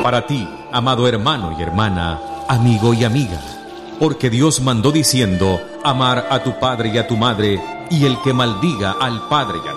para ti, amado hermano y hermana, amigo y amiga. Porque Dios mandó diciendo, amar a tu padre y a tu madre, y el que maldiga al padre y a la